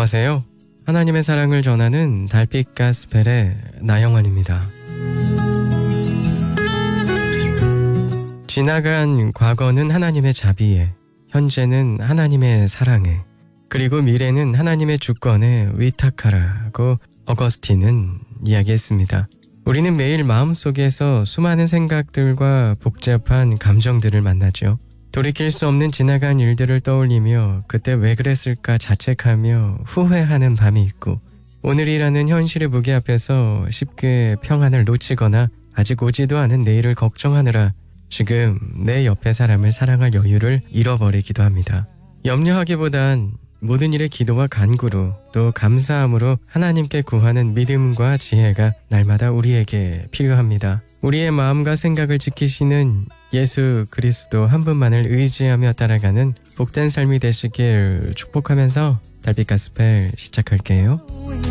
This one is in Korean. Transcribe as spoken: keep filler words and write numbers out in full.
안녕하세요. 하나님의 사랑을 전하는 달빛 가스펠의 나영환입니다. 지나간 과거는 하나님의 자비에, 현재는 하나님의 사랑에, 그리고 미래는 하나님의 주권에 위탁하라고 어거스틴은 이야기했습니다. 우리는 매일 마음속에서 수많은 생각들과 복잡한 감정들을 만나죠. 돌이킬 수 없는 지나간 일들을 떠올리며 그때 왜 그랬을까 자책하며 후회하는 밤이 있고, 오늘이라는 현실의 무게 앞에서 쉽게 평안을 놓치거나 아직 오지도 않은 내일을 걱정하느라 지금 내 옆에 사람을 사랑할 여유를 잃어버리기도 합니다. 염려하기보단 모든 일에 기도와 간구로 또 감사함으로 하나님께 구하는 믿음과 지혜가 날마다 우리에게 필요합니다. 우리의 마음과 생각을 지키시는 예수 그리스도 한 분만을 의지하며 따라가는 복된 삶이 되시길 축복하면서 달빛 가스펠 시작할게요.